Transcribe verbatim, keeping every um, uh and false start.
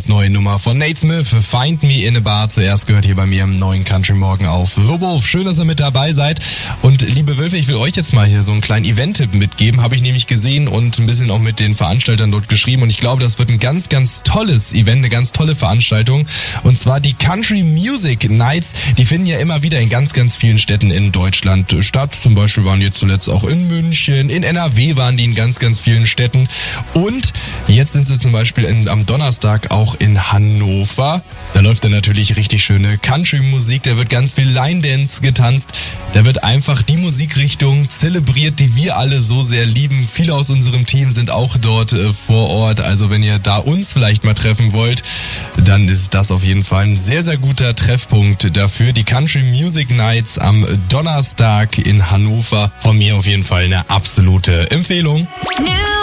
ganz neue Nummer von Nate Smith, Find Me in a Bar, zuerst gehört hier bei mir im neuen Country Morgen auf The Wolf. Schön, dass ihr mit dabei seid. Und liebe Wölfe, ich will euch jetzt mal hier so einen kleinen Event-Tipp mitgeben, habe ich nämlich gesehen und ein bisschen auch mit den Veranstaltern dort geschrieben. Und ich glaube, das wird ein ganz, ganz tolles Event, eine ganz tolle Veranstaltung. Und zwar die Country Music Nights. Die finden ja immer wieder in ganz, ganz vielen Städten in Deutschland statt. Zum Beispiel waren jetzt zuletzt auch in München, in N R W waren die in ganz, ganz vielen Städten. Und jetzt sind sie zum Beispiel in, am Donnerstag auch in Hannover. Da läuft dann natürlich richtig schöne Country-Musik, da wird ganz viel Line-Dance getanzt, da wird einfach die Musikrichtung zelebriert, die wir alle so sehr lieben. Viele aus unserem Team sind auch dort äh, vor Ort, also wenn ihr da uns vielleicht mal treffen wollt, dann ist das auf jeden Fall ein sehr, sehr guter Treffpunkt dafür. Die Country Music Nights am Donnerstag in Hannover, von mir auf jeden Fall eine absolute Empfehlung. New